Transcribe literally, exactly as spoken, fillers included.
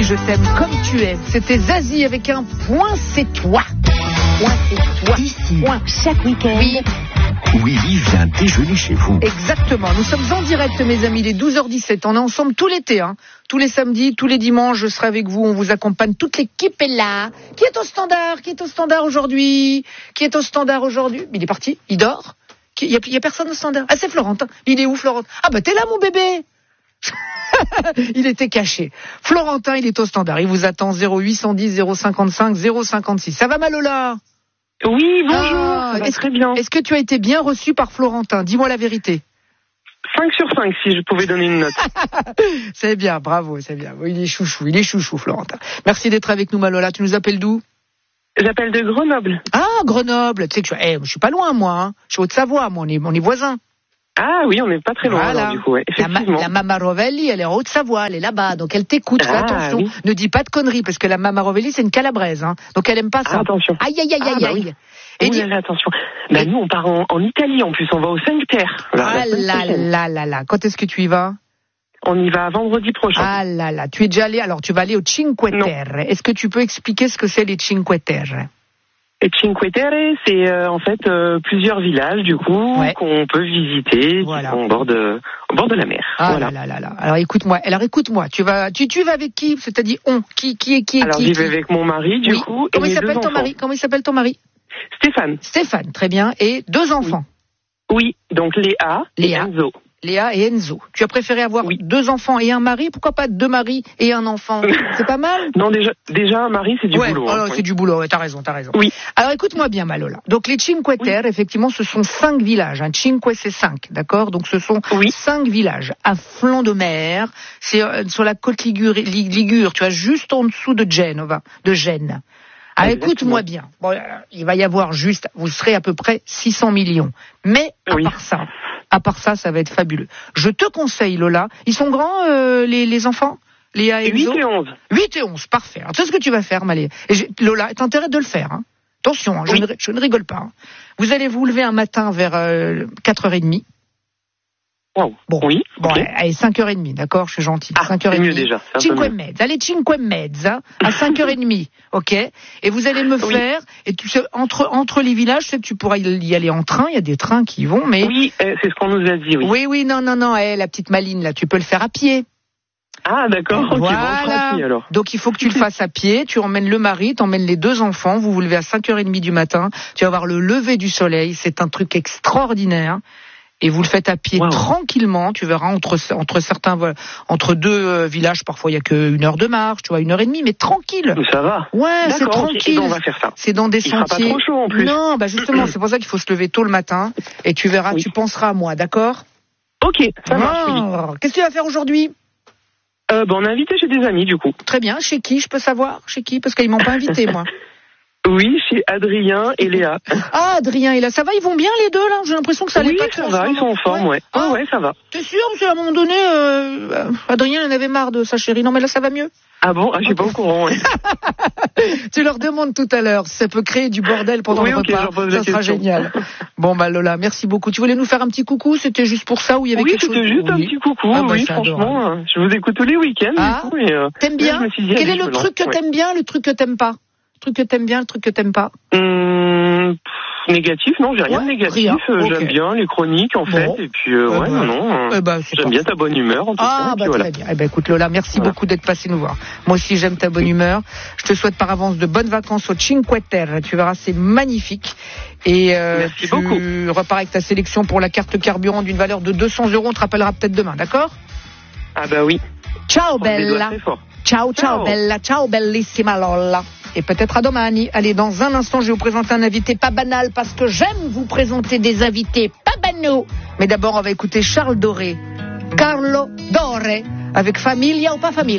je t'aime comme tu es. C'était Zazie avec un point, c'est toi. Point, c'est toi. Ici, Point. chaque week-end. Oui. Willy vient déjeuner chez vous. Exactement. Nous sommes en direct, mes amis, les douze heures dix-sept. On est ensemble tout l'été, hein. Tous les samedis, tous les dimanches, je serai avec vous. On vous accompagne. Toute l'équipe est là. Qui est au standard? Qui est au standard aujourd'hui? Qui est au standard aujourd'hui? Il est parti. Il dort. Il y a, il y a personne au standard. Ah, c'est Florentin. Il est où, Florentin? Ah, bah, t'es là, mon bébé. Il était caché. Florentin, il est au standard. Il vous attend zéro huit cent dix zéro cinquante-cinq zéro cinquante-six. Ça va, Malola? Oui, bonjour. Ah, ça va est-ce, très bien. Est-ce que tu as été bien reçu par Florentin? Dis-moi la vérité. cinq sur cinq, si je pouvais donner une note. C'est bien, bravo, c'est bien. Il est chouchou, il est chouchou, Florentin. Merci d'être avec nous, Malola. Tu nous appelles d'où? J'appelle de Grenoble. Ah, Grenoble. Tu sais que je, eh, je suis pas loin, moi. Hein. Je suis Haute-Savoie, moi. On est, on est voisins. Ah oui, on n'est pas très loin, Voilà. alors, du coup, ouais, La, ma, effectivement. la Mama Rovelli, elle est en Haute-Savoie, elle est là-bas, donc elle t'écoute. Fais Ah, attention, oui. ne dis pas de conneries, parce que la Mama Rovelli, c'est une calabraise, hein. Donc elle aime pas ça. Ah, attention. Aïe, aïe, aïe, Ah, aïe, bah aïe. oui. Et Ouh dis- là là, attention. Bah, nous, on part en, en Italie, en plus. On va aux cinq terres. Là, Ah la semaine là prochaine. là là là. Quand est-ce que tu y vas? On y va vendredi prochain. Ah là là. Tu es déjà allé, alors tu vas aller au Cinque Non. Terre. Est-ce que tu peux expliquer ce que c'est les Cinque Terre? Et Cinque Terre, c'est euh, en fait euh, plusieurs villages, du coup, Ouais. qu'on peut visiter, Voilà. qui sont au bord de, au bord de la mer. Ah voilà. là là là là. Alors écoute-moi, alors écoute-moi, tu vas, tu, tu vas avec qui? C'est-à-dire on, qui, qui est qui est Alors, qui? j'y qui vais avec mon mari, du Oui. coup, et Comment il mes deux s'appelle ton enfants. mari? Comment il s'appelle ton mari? Stéphane. Stéphane, très bien. Et deux enfants. Oui, donc Léa, Léa. et Enzo. Léa et Enzo. Tu as préféré avoir Oui. deux enfants et un mari? Pourquoi pas deux maris et un enfant? C'est pas mal? Non, déjà, déjà un mari, c'est du ouais, boulot. oh, hein, non, oui. c'est du boulot, ouais, t'as raison, t'as raison. Oui. Alors écoute-moi bien, Malola. Donc les Cinque Terre, effectivement, ce sont cinq villages. Hein. Cinque, c'est cinq, d'accord? Donc ce sont Oui. cinq villages à flanc de mer. C'est euh, sur la côte Ligure, Li- Ligure, tu vois, juste en dessous de Genova, de Gênes. Ah, Exactement. écoute-moi bien. Bon, euh, il va y avoir juste, vous serez à peu près six cents millions. Mais à Oui. part ça, à part ça, ça va être fabuleux. Je te conseille, Lola. Ils sont grands, euh, les, les enfants? Léa et huit Enzo? et onze. huit et onze, parfait. Alors, tu sais ce que tu vas faire, Malé. Et j'ai- Lola, t'as intérêt de le faire. Hein. Attention, hein, je, Oui. ne, je ne rigole pas. Hein. Vous allez vous lever un matin vers euh, quatre heures trente. Wow. Bon, Oui, bon ok. allez, cinq heures trente, d'accord? Je suis gentil. Ah, cinq heures c'est trente. mieux déjà, c'est un peu Cinque mieux. mezza. Allez, cinque mezza, à cinq heures trente, ok? Et vous allez me Oui. faire, et tu sais, entre, entre les villages, je sais que tu pourras y aller en train, il y a des trains qui y vont, mais... Oui, euh, c'est ce qu'on nous a dit, oui. oui, oui, non, non, non, eh, la petite maline, là, tu peux le faire à pied. Ah, d'accord, ok, bon, on fera Voilà. ainsi, alors. Donc il faut que tu le fasses à pied, tu emmènes le mari, tu emmènes les deux enfants, vous vous levez à cinq heures trente du matin, tu vas voir le lever du soleil, c'est un truc extraordinaire. Et vous le faites à pied Wow. tranquillement, tu verras entre entre certains voilà, entre deux euh, villages, parfois il y a qu'une heure de marche, tu vois, une heure et demie, mais tranquille. Ça va. Ouais, c'est D'accord, ok, tranquille. eh ben, on va faire ça. C'est dans des Il fera pas sentiers. trop chaud, en plus. Non, bah justement, c'est pour ça qu'il faut se lever tôt le matin. Et tu verras, Oui. tu penseras à moi, d'accord? Ok, ça marche, oui. Ah, qu'est-ce que tu vas faire aujourd'hui? Euh, ben, on a invité chez des amis, du coup. Très bien. Chez qui? Je peux savoir? Chez qui? Parce qu'ils m'ont pas invité, moi. Oui, chez Adrien et Léa. Ah, Adrien et là, ça va, ils vont bien les deux là? J'ai l'impression que ça allait Oui, pas ça trop en va, ce ils sont en forme, ouais. Ah, Ouais, ouais, ça va. T'es sûr? Parce qu'à un moment donné, euh, Adrien il en avait marre de sa chérie. Non, mais là, ça va mieux. Ah bon, ah, je suis pas au courant, ouais. Tu leur demandes tout à l'heure si ça peut créer du bordel pendant Oui, le ok, repas. j'en pose Ça la sera question. génial. Bon, bah Lola, merci beaucoup. Tu voulais nous faire un petit coucou? C'était juste pour ça ou il y avait Oui, quelque chose? c'était juste un Oui. petit coucou, Ah, bah, oui, c'est franchement. adorable. euh, Je vous écoute tous les week-ends, Ah, du coup, et, euh, T'aimes là, bien? je me suis dit, Quel allez, est je le me truc que lance, ouais. t'aimes bien, le truc que t'aimes pas? Le truc que t'aimes bien, le truc que t'aimes pas? Hum, pff, négatif, non, j'ai rien Ouais, de négatif. rien, euh, ok. J'aime bien les chroniques, en fait. Bon. Et puis, euh, Eh ouais, ben, non, non. euh, eh ben, c'est J'aime parfait. bien ta bonne humeur, en tout cas. Ah, et bah puis voilà. très bien. Eh ben, écoute Lola, merci Voilà. beaucoup d'être passé nous voir. Moi aussi, j'aime ta bonne humeur. Je te souhaite par avance de bonnes vacances au Cinque Terre. Tu verras, c'est magnifique. Et euh, Merci tu beaucoup. repars avec ta sélection pour la carte carburant d'une valeur de deux cents euros. On te rappellera peut-être demain, d'accord? Ah bah oui. Ciao On les doit bella. très fort. Ciao, ciao, Ciao. bella. Ciao, bellissima Lola. Et peut-être à domani. Allez, dans un instant, je vais vous présenter un invité pas banal parce que j'aime vous présenter des invités pas banaux. Mais d'abord, on va écouter Charles Doré. Carlo Doré. Avec Familia ou pas Familia?